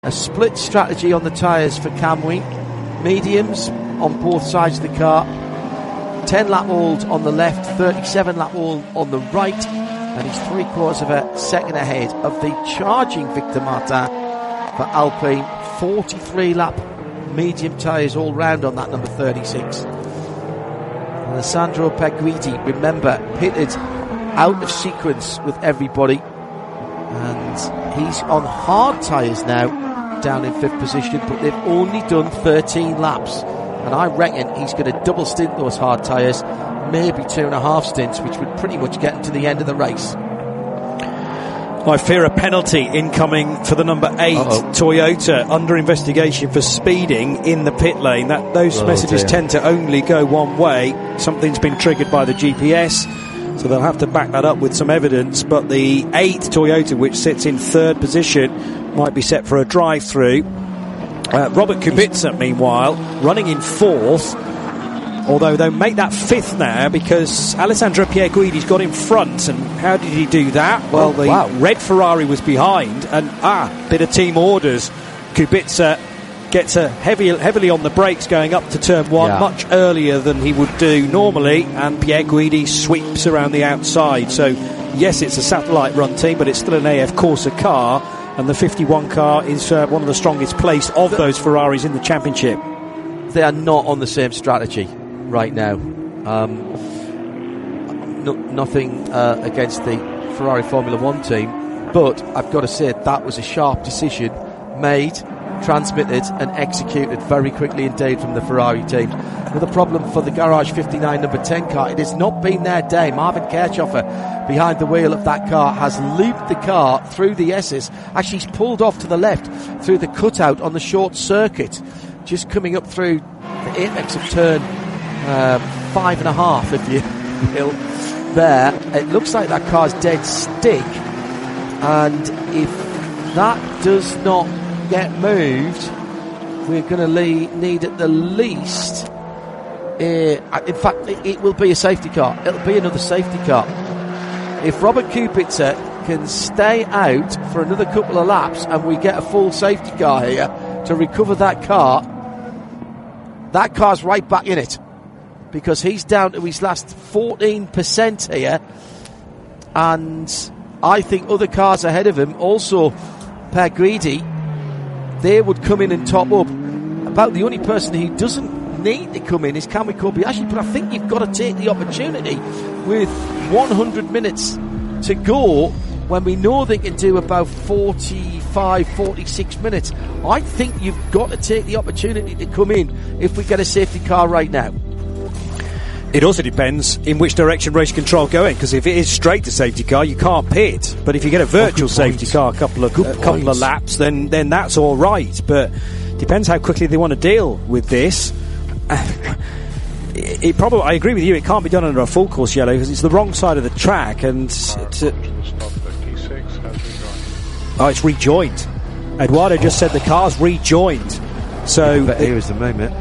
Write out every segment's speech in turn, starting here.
A split strategy on the tyres for Kamui. Mediums on both sides of the car. 10 lap old on the left, 37 lap old on the right, and he's 3/4 of a second ahead of the charging Victor Martin for Alpine. 43 lap medium tyres all round on that number 36. Alessandro Peguidi, remember, pitted out of sequence with everybody, and he's on hard tyres now, down in 5th position, but they've only done 13 laps, and I reckon he's going to double stint those hard tyres, maybe 2.5 stints, which would pretty much get him to the end of the race. I fear a penalty incoming for the number 8 Toyota, under investigation for speeding in the pit lane. Those messages tend to only go one way. Something's been triggered by the GPS, so they'll have to back that up with some evidence. But the 8 Toyota, which sits in 3rd position, might be set for a drive-through. Robert Kubica, meanwhile, running in 4th, although they'll make that 5th now because Alessandro Pierguidi's got in front. And how did he do that? Well, the red Ferrari was behind, and bit of team orders. Kubica gets heavily on the brakes going up to turn 1, much earlier than he would do normally, and Pierguidi sweeps around the outside. So yes, it's a satellite run team, but it's still an AF Corsa car, and the 51 car is one of the strongest placed of those Ferraris in the championship. They are not on the same strategy right now. Nothing against the Ferrari Formula 1 team, but I've got to say that was a sharp decision made, transmitted and executed very quickly indeed from the Ferrari team. With a problem for the Garage 59 number 10 car, it has not been their day. Marvin Kirchhofer behind the wheel of that car has looped the car through the S's. Actually, he's pulled off to the left through the cutout on the short circuit, just coming up through the apex of turn 5.5, if you will. There, it looks like that car's dead stick, and if that does not get moved, we're going to need at the least in fact it will be a safety car. It'll be another safety car. If Robert Kubica can stay out for another couple of laps and we get a full safety car here to recover that car's right back in it, because he's down to his last 14% here, and I think other cars ahead of him, also Pierguidi, they would come in and top up. About the only person who doesn't need to come in is Kamui Kobayashi, but I think you've got to take the opportunity with 100 minutes to go, when we know they can do about 45, 46 minutes. I think you've got to take the opportunity to come in if we get a safety car right now. It also depends in which direction race control going, because if it is straight to safety car, you can't pit. But if you get a virtual safety car a couple of laps, then that's all right. But depends how quickly they want to deal with this. I agree with you, it can't be done under a full course yellow because it's the wrong side of the track, and it's rejoined. Eduardo just said the car's rejoined. So here is the moment.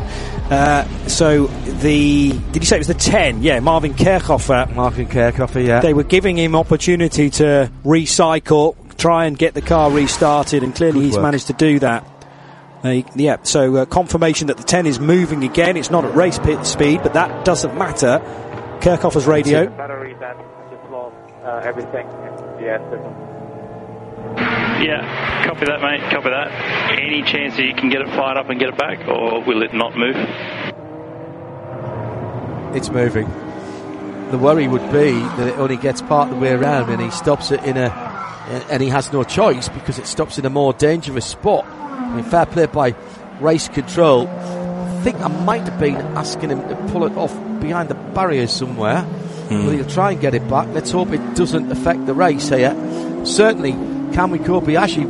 Did you say it was the 10? Yeah, Marvin Kirchhofer, yeah. They were giving him opportunity to recycle, try and get the car restarted, and clearly he's managed to do that. So confirmation that the 10 is moving again. It's not at race pit speed, but that doesn't matter. Kirchhofer's radio. Battery that just lost everything. Yeah, copy that, mate, copy that. Any chance that you can get it fired up and get it back, or will it not move? It's moving. The worry would be that it only gets part of the way around and he stops it and he has no choice because it stops in a more dangerous spot. I mean, fair play by race control. I think I might have been asking him to pull it off behind the barriers somewhere. But he'll try and get it back. Let's hope it doesn't affect the race here. Certainly Kamui Kobayashi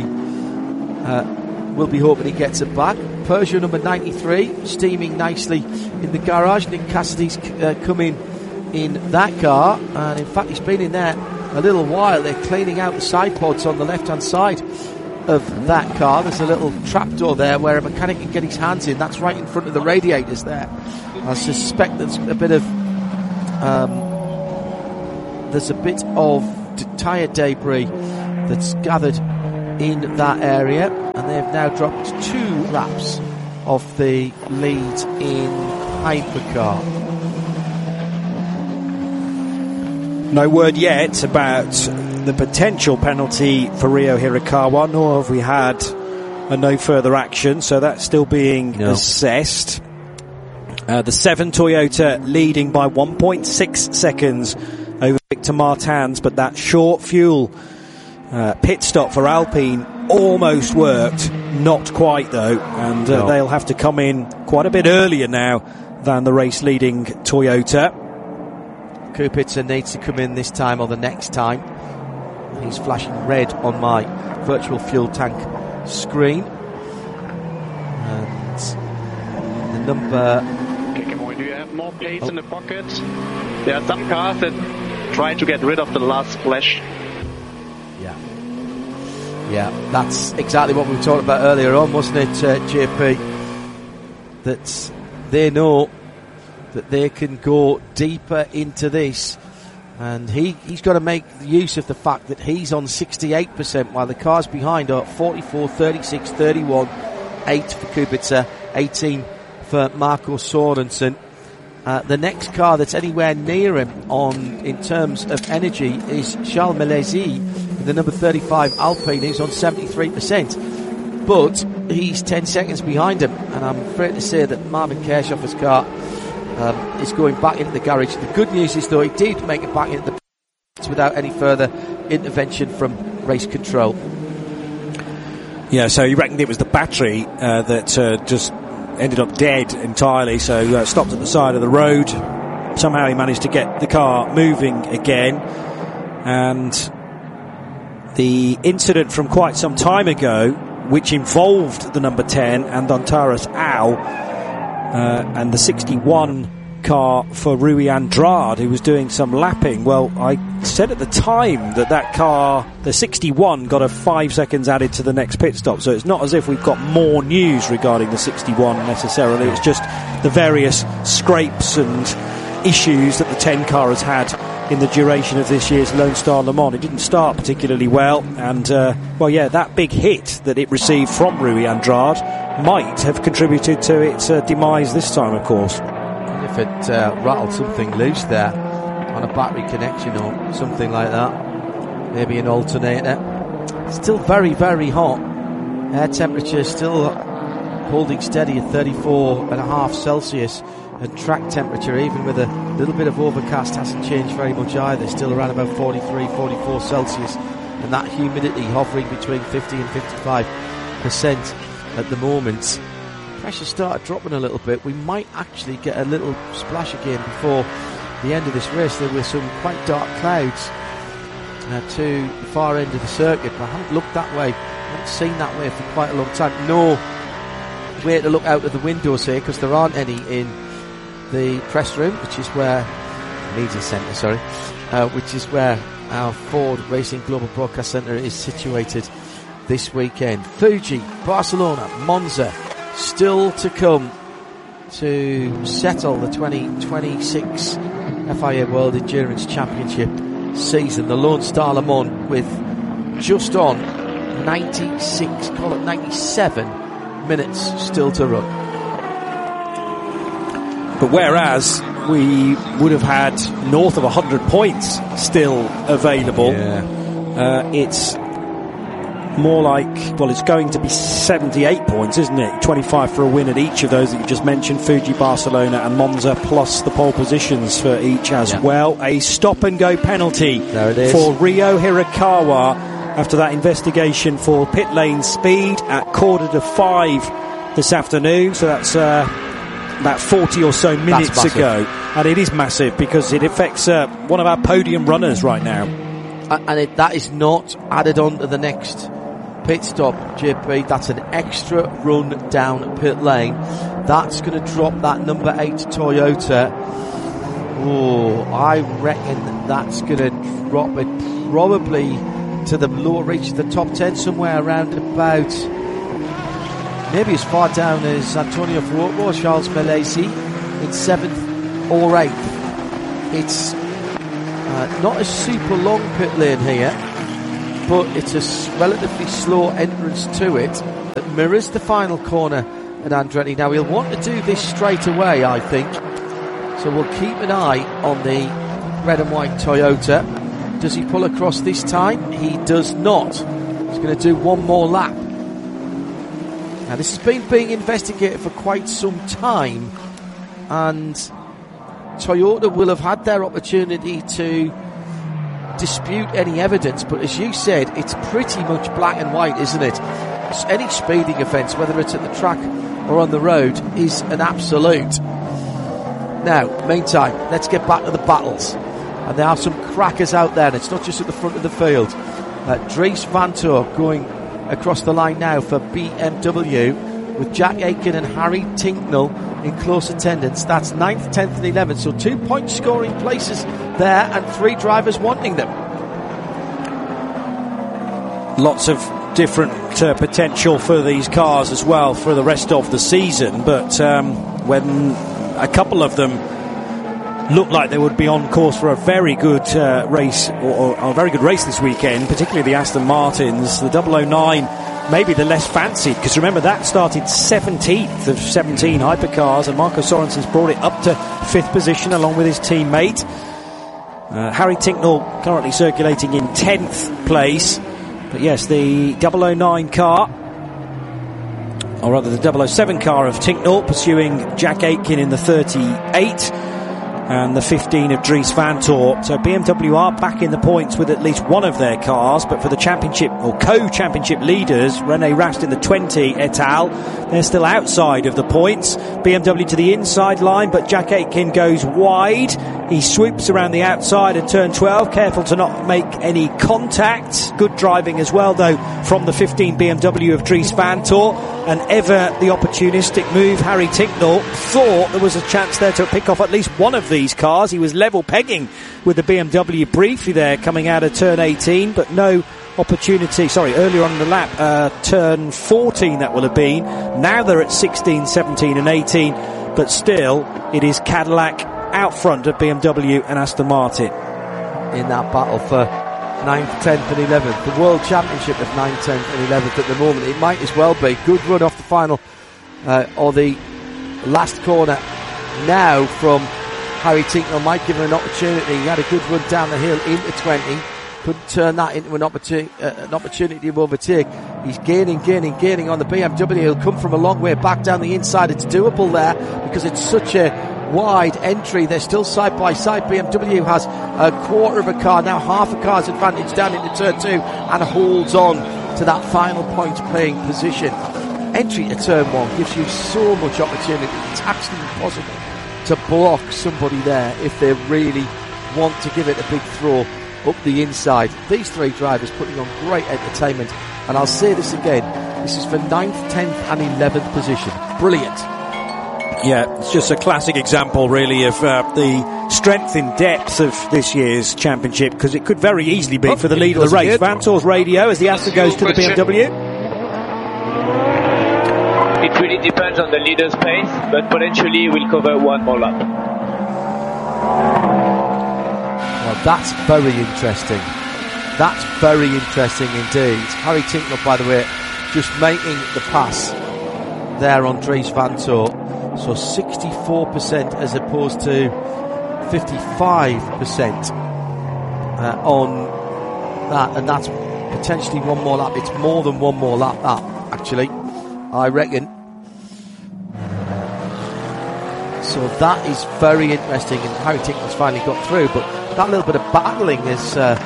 will be hoping he gets it back. Peugeot number 93 steaming nicely in the garage. Nick Cassidy's coming in that car, and in fact he's been in there a little while. They're cleaning out the side pods on the left hand side of that car. There's a little trapdoor there where a mechanic can get his hands in. That's right in front of the radiators there. I suspect there's a bit of tyre debris that's gathered in that area, and they've now dropped 2 laps off the lead in hypercar. No word yet about the potential penalty for Ryo Hirakawa, nor have we had a no further action, so that's still being assessed. The 7 Toyota leading by 1.6 seconds over Victor Martins, but that short fuel pit stop for Alpine almost worked, not quite though, and they'll have to come in quite a bit earlier now than the race leading Toyota. Kubica needs to come in this time or the next time. He's flashing red on my virtual fuel tank screen. And the number... Okay, do you have more pace in the pocket? There are some cars that try to get rid of the last splash. Yeah, that's exactly what we were talking about earlier on, wasn't it, JP? That they know that they can go deeper into this, and he's got to make use of the fact that he's on 68% while the cars behind are 44, 36, 31, 8 for Kubica, 18 for Marco Sorensen. The next car that's anywhere near him in terms of energy is Charles Milesi, the number 35 Alpine, who's on 73%, but he's 10 seconds behind him, and I'm afraid to say that Marvin Kirchhoff's car is going back into the garage. The good news is, though, he did make it back into the pits without any further intervention from race control. Yeah, so you reckoned it was the battery that just ended up dead entirely, so stopped at the side of the road. Somehow he managed to get the car moving again, and the incident from quite some time ago, which involved the number 10 and Antares Au, and the 61 car for Rui Andrade, who was doing some lapping. Well, I said at the time that car, the 61, got a 5 seconds added to the next pit stop, so it's not as if we've got more news regarding the 61 necessarily. It's just the various scrapes and issues that the 10 car has had in the duration of this year's Lone Star Le Mans. It didn't start particularly well, and that big hit that it received from Rui Andrade might have contributed to its demise this time, of course. If it rattled something loose there on a battery connection or something like that, maybe an alternator. Still very, very hot. Air temperature still holding steady at 34.5 Celsius. And track temperature, even with a little bit of overcast, hasn't changed very much either. Still around about 43, 44 Celsius. And that humidity hovering between 50 and 55% at the moment. Pressure started dropping a little bit. We might actually get a little splash again before the end of this race. There were some quite dark clouds to the far end of the circuit, but I haven't looked that way. I haven't seen that way for quite a long time. No way to look out of the windows here, because there aren't any in the press room, which is where media centre, which is where our Ford Racing Global Broadcast Centre is situated this weekend. Fuji, Barcelona, Monza, still to come to settle the 2026 FIA World Endurance Championship season. The Lone Star Le Mans with just on 96, call it 97 minutes still to run. But whereas we would have had north of 100 points still available, it's more like, it's going to be 78 points, isn't it? 25 for a win at each of those that you just mentioned, Fuji, Barcelona and Monza, plus the pole positions for each as well. A stop-and-go penalty for Ryo Hirakawa after that investigation for pit lane speed at 4:45 this afternoon. So that's about 40 or so minutes ago. And it is massive because it affects one of our podium runners right now. And that is not added on to the next pit stop, JP. That's an extra run down pit lane. That's going to drop that number 8 Toyota. Oh, I reckon that's going to drop it probably to the lower reach of the top 10, somewhere around about, maybe as far down as Antonio Fuoco or Charles Milesi in 7th or 8th. It's not a super long pit lane here, but it's a relatively slow entrance to it that mirrors the final corner at Andretti. Now, he'll want to do this straight away, I think, so we'll keep an eye on the red and white Toyota. Does he pull across this time? He does not. He's going to do one more lap. Now, this has been being investigated for quite some time, and Toyota will have had their opportunity to dispute any evidence, but as you said, it's pretty much black and white, isn't it? Any speeding offence, whether it's at the track or on the road, is an absolute. Now, meantime, let's get back to the battles. And there are some crackers out there, and it's not just at the front of the field. Dries Vanthoor going across the line now for BMW, with Jack Aitken and Harry Tincknell in close attendance. That's 9th, 10th and 11th, so 2 point scoring places there and 3 drivers wanting them. Lots of different potential for these cars as well for the rest of the season, but when a couple of them looked like they would be on course for a very good race, or a very good race this weekend, particularly the Aston Martins, the 009 maybe the less fancied, because remember that started 17th of 17 hypercars, and Marco Sorensen's brought it up to 5th position along with his teammate. Harry Tincknell currently circulating in 10th place, but yes, the 009 car, or rather the 007 car of Tincknell, pursuing Jack Aitken in the 38 and the 15 of Dries Vanthoor. So BMW are back in the points with at least one of their cars, but for the championship or co-championship leaders, René Rast in the 20 et al., they're still outside of the points. BMW to the inside line, but Jack Aitken goes wide. He swoops around the outside at turn 12, careful to not make any contact. Good driving as well, though, from the 15 BMW of Dries Vanthoor. And ever the opportunistic move, Harry Tincknell thought there was a chance there to pick off at least one of these cars. He was level pegging with the BMW briefly there coming out of turn 18, but no opportunity. Earlier on in the lap, turn 14 that will have been. Now they're at 16, 17 and 18, but still it is Cadillac out front of BMW and Aston Martin. In that battle for 9th, 10th and 11th, the World Championship of 9th, 10th and 11th at the moment. It might as well be. Good run off the final or the last corner now from Harry Tincknell. Might give him an opportunity. He had a good run down the hill into 20. Couldn't turn that into an opportunity to overtake. He's gaining on the BMW. He'll come from a long way back down the inside. It's doable there because it's such a wide entry. They're still side by side. BMW has a quarter of a car, now half a car's advantage down into turn 2, and holds on to that final point playing position. Entry to turn 1 gives you so much opportunity. It's actually impossible to block somebody there if they really want to give it a big throw up the inside. These 3 drivers putting on great entertainment, and I'll say this again, this is for 9th, 10th and 11th position. Brilliant. Yeah, it's just a classic example, really, of the strength in depth of this year's championship, because it could very easily be for the lead of the race. Vanthoor's radio as the Aston goes to the BMW. It really depends on the leader's pace, but potentially we'll cover one more lap. Well, that's very interesting. That's very interesting indeed. Harry Tincknell, by the way, just making the pass there on Dries Vanthoor. So 64% as opposed to 55% on that, and that's potentially one more lap. It's more than one more lap, that, actually, I reckon. So that is very interesting, and Harry Tincknell's finally got through, but that little bit of battling has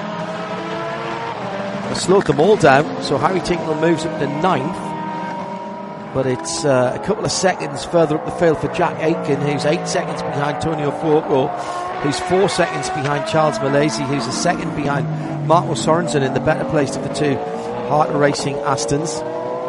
slowed them all down. So Harry Tincknell moves up to 9th. But it's a couple of seconds further up the field for Jack Aitken, who's 8 seconds behind Tonio Fuoco, who's 4 seconds behind Charles Malaysia, who's a second behind Marco Sorensen in the better place of the 2 Heart Racing Astons.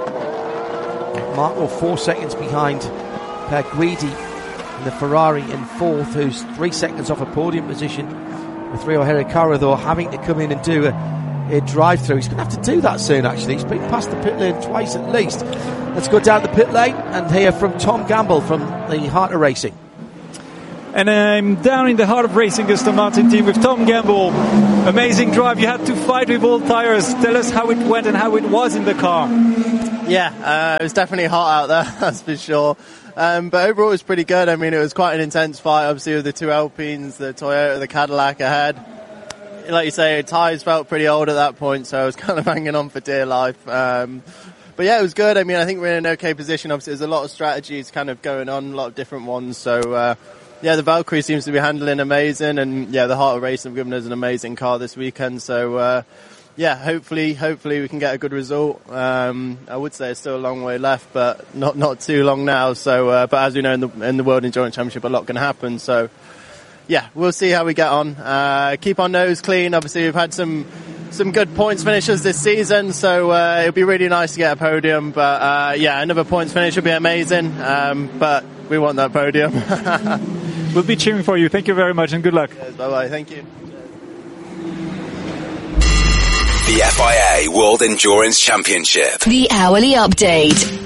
Marco 4 seconds behind Per Guidi in the Ferrari in 4th, who's 3 seconds off a podium position, with Rio Hirakawa, though, having to come in and do a drive-through. He's going to have to do that soon, actually. He's been past the pit lane twice at least. Let's go down the pit lane and hear from Tom Gamble from the Heart of Racing. And I'm down in the heart of racing Aston Martin team with Tom Gamble. Amazing drive. You had to fight with all tires. Tell us how it went and how it was in the car. Yeah, it was definitely hot out there, that's for sure. But overall it was pretty good. I mean, it was quite an intense fight, obviously, with the two Alpines, the Toyota, the Cadillac ahead. Like you say, tyres felt pretty old at that point, so I was kind of hanging on for dear life. But yeah, it was good. I mean, I think we're in an okay position. Obviously, there's a lot of strategies kind of going on, a lot of different ones. So, yeah, the Valkyrie seems to be handling amazing. And, yeah, the Heart of Racing have given us an amazing car this weekend. So, yeah, hopefully we can get a good result. I would say it's still a long way left, but not too long now. So, but as we know, in the World Endurance Championship, a lot can happen. So, yeah, we'll see how we get on. Keep our nose clean. Obviously, we've had some good points finishes this season, so it'll be really nice to get a podium. But yeah, another points finish would be amazing. But we want that podium. We'll be cheering for you. Thank you very much and good luck. Yes, bye-bye. Thank you. The FIA World Endurance Championship. The hourly update.